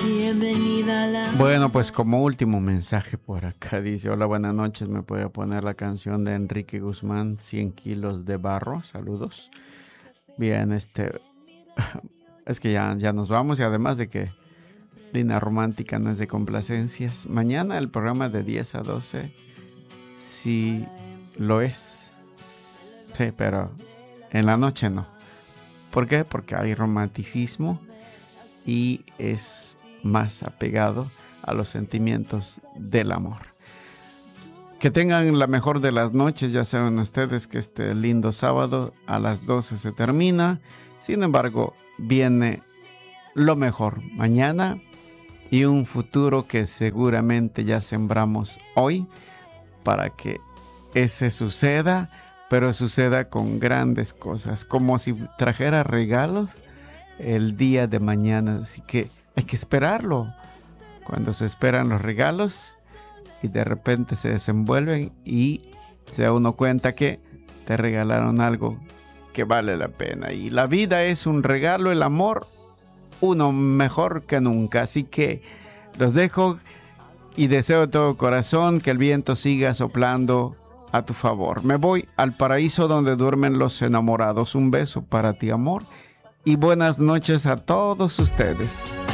Bueno, pues como último mensaje por acá dice: hola, buenas noches, ¿me puede poner la canción de Enrique Guzmán, 100 kilos de barro? Saludos. Bien, es que ya nos vamos, y además de que Línea Romántica no es de complacencias. Mañana el programa de 10 a 12 sí lo es. Sí, pero en la noche no. ¿Por qué? Porque hay romanticismo y es más apegado a los sentimientos del amor. Que tengan la mejor de las noches. Ya saben ustedes que este lindo sábado a las 12 se termina. Sin embargo, viene lo mejor mañana y un futuro que seguramente ya sembramos hoy para que ese suceda, pero suceda con grandes cosas, como si trajera regalos el día de mañana. Así que hay que esperarlo. Cuando se esperan los regalos y de repente se desenvuelven y se da uno cuenta que te regalaron algo que vale la pena. Y la vida es un regalo, el amor uno mejor que nunca. Así que los dejo y deseo de todo corazón que el viento siga soplando a tu favor. Me voy al paraíso donde duermen los enamorados. Un beso para ti, amor, y buenas noches a todos ustedes.